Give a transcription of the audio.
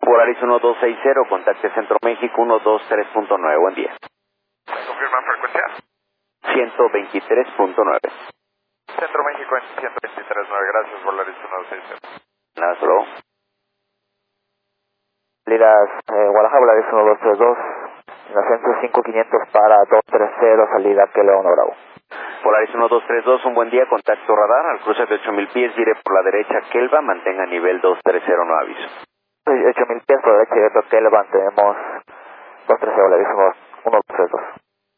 Polaris 1260, contacte Centro México 123.9, buen día. ¿Confirman frecuencia? 123.9. Centro México en 123.9, gracias, Polaris 1260. Nada, hasta luego. Salidas Guadalajara, Polaris 1232, en ascenso 5500 para 230, salida que León Bravo. Polaris 1232, un buen día, contacto radar, al cruce de 8000 pies, diré por la derecha, Kelva, mantenga nivel 230, no aviso. 8000 pies por la derecha, directo Kelva, tenemos 230, Polaris 1232.